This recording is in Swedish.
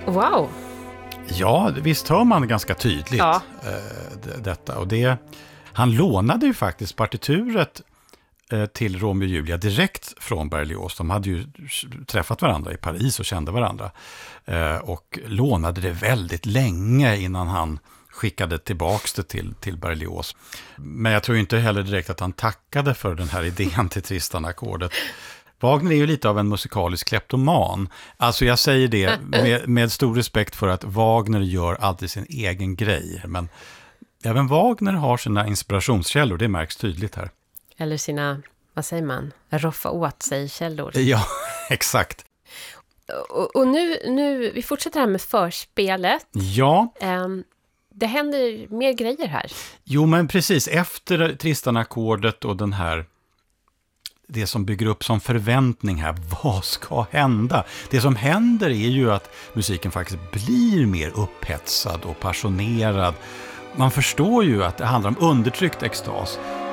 Wow. Ja, visst hör man ganska tydligt detta. Och han lånade ju faktiskt partituret till Romeo och Julia direkt från Berlioz. De hade ju träffat varandra i Paris och kände varandra. Och lånade det väldigt länge innan han skickade tillbaks det till Berlioz. Men jag tror inte heller direkt att han tackade för den här idén till Tristan-ackordet. Wagner är ju lite av en musikalisk kleptoman. Alltså jag säger det med stor respekt för att Wagner gör alltid sin egen grej. Men även Wagner har sina inspirationskällor, det märks tydligt här. Eller sina, vad säger man, roffa åt sig källor. Ja, exakt. Och nu, vi fortsätter här med förspelet. Ja. Det händer mer grejer här. Jo, men precis. Efter Tristan-ackordet och det som bygger upp som förväntning här, vad ska hända? Det som händer är ju att musiken faktiskt blir mer upphetsad och passionerad. Man förstår ju att det handlar om undertryckt extas.